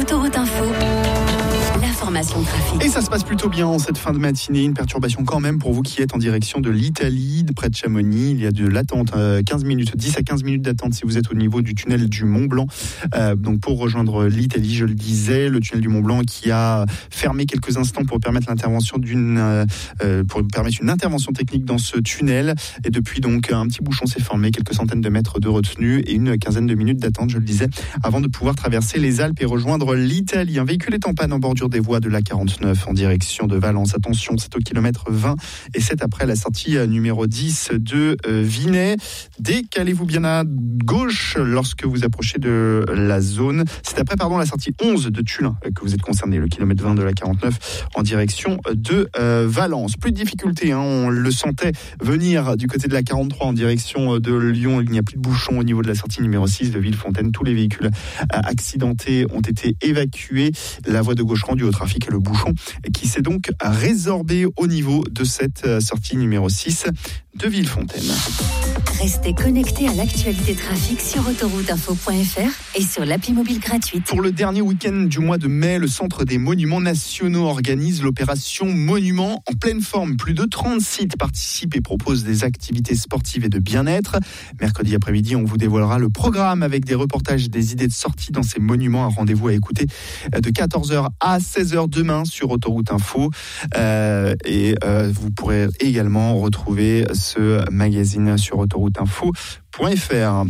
Autoroute Info, l'information trafic. Et ça se passe plutôt bien en cette fin de matinée. Une perturbation quand même pour vous qui êtes en direction de l'Italie, près de Chamonix. Il y a de l'attente, 10 à 15 minutes d'attente si vous êtes au niveau du tunnel du Mont Blanc. Donc pour rejoindre l'Italie, je le disais, le tunnel du Mont Blanc qui a fermé quelques instants pour permettre l'intervention une intervention technique dans ce tunnel. Et depuis donc un petit bouchon s'est formé, quelques centaines de mètres de retenue et une quinzaine de minutes d'attente, je le disais, avant de pouvoir traverser les Alpes et rejoindre l'Italie. Un véhicule est en panne en bordure des voies de l'A49 en direction de Valence. Attention, c'est au kilomètre 20 et c'est après la sortie numéro 10 de Vinay. Décalez-vous bien à gauche lorsque vous approchez de la zone. C'est après la sortie 11 de Tullin que vous êtes concerné, le kilomètre 20 de l'A49 en direction de Valence. Plus de difficultés, on le sentait venir du côté de la 43 en direction de Lyon. Il n'y a plus de bouchons au niveau de la sortie numéro 6 de Villefontaine. Tous les véhicules accidentés ont été évacués. La voie de gauche rendue au trafic et le bouchon qui s'est donc résorbé au niveau de cette sortie numéro 6 de Villefontaine. Restez connectés à l'actualité trafic sur autorouteinfo.fr et sur l'appli mobile gratuite. Pour le dernier week-end du mois de mai, le Centre des Monuments Nationaux organise l'opération Monuments en pleine forme. Plus de 30 sites participent et proposent des activités sportives et de bien-être. Mercredi après-midi, on vous dévoilera le programme avec des reportages, des idées de sortie dans ces monuments. Un rendez-vous à écouter de 14h à 16h demain sur Autoroute Info. Vous pourrez également retrouver ce magazine sur autorouteinfo.fr.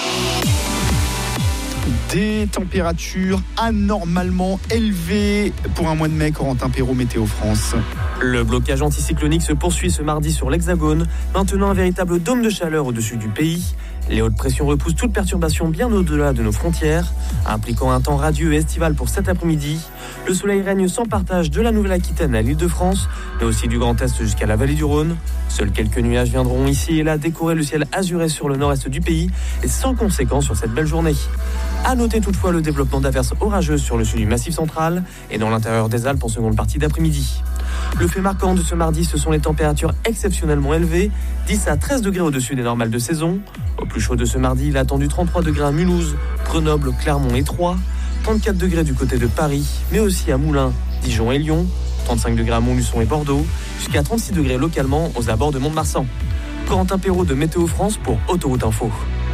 Des températures anormalement élevées pour un mois de mai. Corentin Perrault, Météo France. Le blocage anticyclonique se poursuit ce mardi sur l'Hexagone, maintenant un véritable dôme de chaleur au-dessus du pays. Les hautes pressions repoussent toute perturbation bien au-delà de nos frontières, impliquant un temps radieux et estival pour cet après-midi. Le soleil règne sans partage de la Nouvelle-Aquitaine à l'Île-de-France, mais aussi du Grand Est jusqu'à la vallée du Rhône. Seuls quelques nuages viendront ici et là décorer le ciel azuré sur le nord-est du pays et sans conséquence sur cette belle journée. À noter toutefois le développement d'averses orageuses sur le sud du Massif central et dans l'intérieur des Alpes en seconde partie d'après-midi. Le fait marquant de ce mardi, ce sont les températures exceptionnellement élevées, 10 à 13 degrés au-dessus des normales de saison. Au plus chaud de ce mardi, il a attendu 33 degrés à Mulhouse, Grenoble, Clermont et Troyes, 34 degrés du côté de Paris, mais aussi à Moulins, Dijon et Lyon, 35 degrés à Montluçon et Bordeaux, jusqu'à 36 degrés localement aux abords de Mont-de-Marsan. Corentin Perrault de Météo France pour Autoroute Info.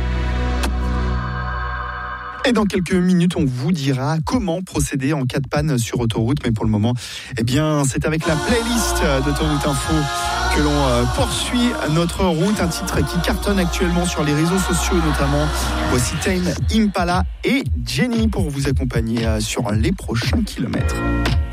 Et dans quelques minutes, on vous dira comment procéder en cas de panne sur autoroute. Mais pour le moment, c'est avec la playlist d'Autoroute Info que l'on poursuit notre route. Un titre qui cartonne actuellement sur les réseaux sociaux notamment. Voici Tame Impala et Jenny pour vous accompagner sur les prochains kilomètres.